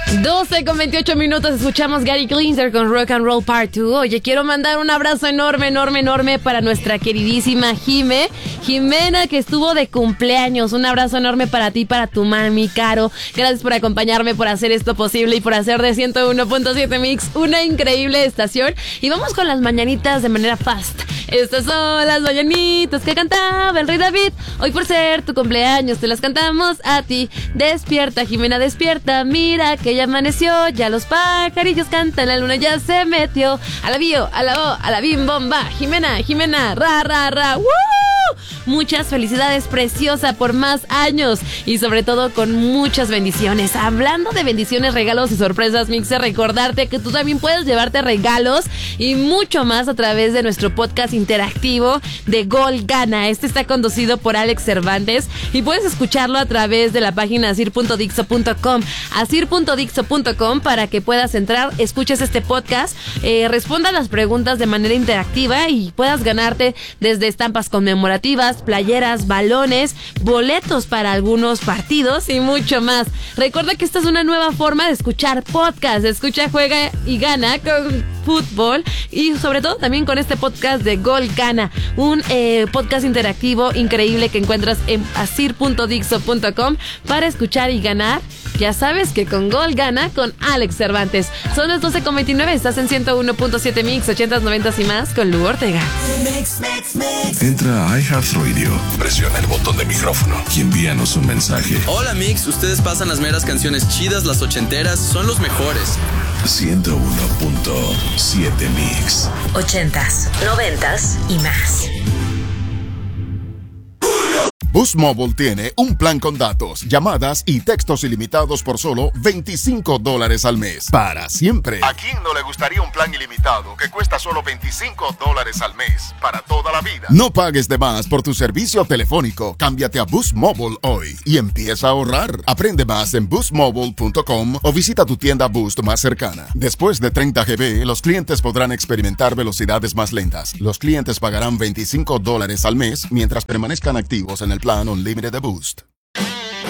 12:28, escuchamos Gary Glitter con Rock and Roll Part 2. Oye, quiero mandar un abrazo enorme para nuestra queridísima Jimena, que estuvo de cumpleaños. Un abrazo enorme para ti, para tu mami, Caro. Gracias por acompañarme, por hacer esto posible y por hacer de 101.7 Mix una increíble estación. Y vamos con las mañanitas de manera fast. Estas son las mañanitas que cantaba el Rey David. Hoy, por ser tu cumpleaños, te las cantamos a ti. Despierta, Jimena, despierta. Mira que ya amaneció, ya los pajarillos cantan, la luna ya se metió. A la bio, a la o, a la bim bomba. Jimena, ra. ¡Woo! Muchas felicidades, preciosa, por más años y sobre todo con muchas bendiciones. Hablando de bendiciones, regalos y sorpresas, Mixer, recordarte que tú también puedes llevarte regalos y mucho más a través de nuestro podcast interactivo de Gol Gana. Este está conducido por Alex Cervantes y puedes escucharlo a través de la página asir.dixo.com, asir.dixo.com, para que puedas entrar, escuches este podcast, respondas las preguntas de manera interactiva y puedas ganarte desde estampas conmemorativas, playeras, balones, boletos para algunos partidos y mucho más. Recuerda que esta es una nueva forma de escuchar podcast. Escucha, juega y gana con fútbol y sobre todo también con este podcast de Gol Gana, un podcast interactivo increíble que encuentras en asir.dixo.com para escuchar y ganar. Ya sabes que con Gol Gana con Alex Cervantes. Son las 12:29, estás en 101.7 Mix, 80s, 90s y más con Lu Ortega. Entra a iHeartRadio, presiona el botón de micrófono y envíanos un mensaje. Hola Mix, ustedes pasan las meras canciones chidas, las ochenteras, son los mejores. 101.7 Mix. 80s, 90s y más. Boost Mobile tiene un plan con datos, llamadas y textos ilimitados por solo $25 al mes. Para siempre. ¿A quién no le gustaría un plan ilimitado que cuesta solo $25 al mes? Para toda la vida. No pagues de más por tu servicio telefónico. Cámbiate a Boost Mobile hoy y empieza a ahorrar. Aprende más en boostmobile.com o visita tu tienda Boost más cercana. Después de 30 GB, los clientes podrán experimentar velocidades más lentas. Los clientes pagarán $25 al mes mientras permanezcan activos en el plan Unlimited de Boost.